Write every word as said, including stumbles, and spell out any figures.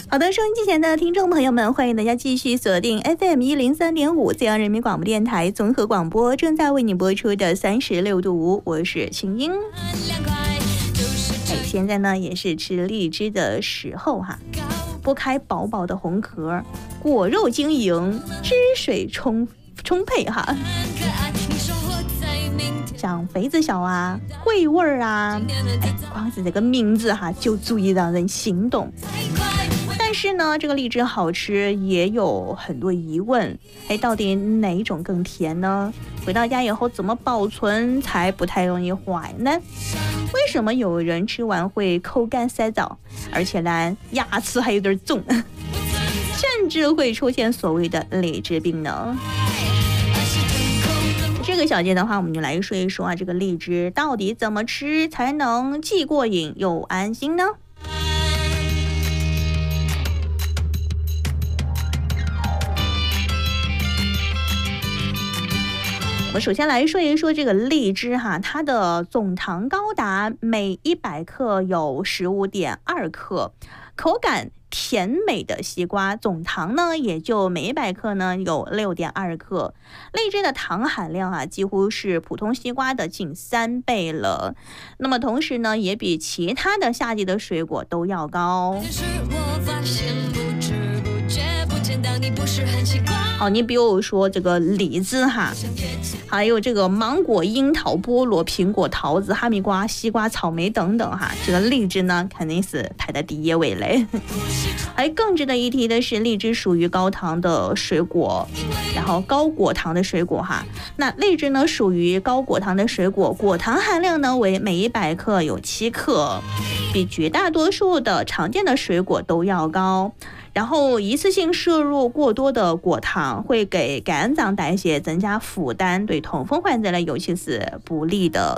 好的，收音机前的听众朋友们，欢迎大家继续锁定 F M 一零三点五 浙江人民广播电台综合广播，正在为你播出的三十六度五，我是青音。哎，现在呢也是吃荔枝的时候哈，剥开薄薄的红壳，果肉晶莹，汁水充充沛哈。像肥子小啊、桂味儿啊，哎，光是这个名字哈就足以让人心动。但是呢，这个荔枝好吃也有很多疑问，哎，到底哪一种更甜呢？回到家以后怎么保存才不太容易坏呢？为什么有人吃完会口干舌燥，而且呢牙齿还有点重，甚至会出现所谓的荔枝病呢？这个小节的话，我们就来说一说啊，这个荔枝到底怎么吃才能既过瘾又安心呢？我们首先来说一说这个荔枝哈，它的总糖高达每一百克有 十五点二克，口感甜美的西瓜总糖呢也就每一百克呢有 六点二克，荔枝的糖含量啊几乎是普通西瓜的近三倍了，那么同时呢也比其他的夏季的水果都要高。好，你比如说这个李子哈，还有这个芒果、樱桃、菠萝、苹果、桃子、哈密瓜、西瓜、草莓等等哈，这个荔枝呢肯定是排在第一位嘞。而更值得一提的是，荔枝属于高糖的水果，然后高果糖的水果哈。那荔枝呢属于高果糖的水果，果糖含量呢为每一百克有七克，比绝大多数的常见的水果都要高。然后一次性摄入过多的果糖会给肝脏代谢增加负担，对痛风患者呢尤其是不利的。